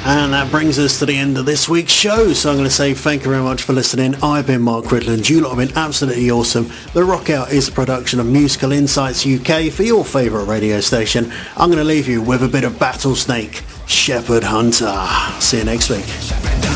And that brings us to the end of this week's show. So I'm going to say thank you very much for listening. I've been Mark Ridland. You lot have been absolutely awesome. The Rock Out is a production of Musical Insights UK for your favourite radio station. I'm going to leave you with a bit of Battlesnake, Shepherd Hunter. See you next week.